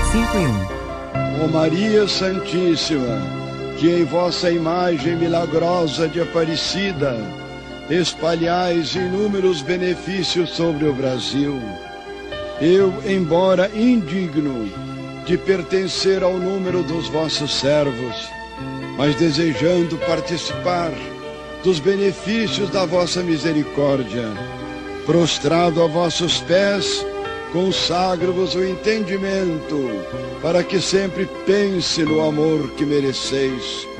5 em 1. Ó Maria Santíssima, que em vossa imagem milagrosa de Aparecida espalhais inúmeros benefícios sobre o Brasil, eu, embora indigno de pertencer ao número dos vossos servos, mas desejando participar dos benefícios da vossa misericórdia, prostrado a vossos pés, consagro-vos o entendimento, para que sempre pense no amor que mereceis,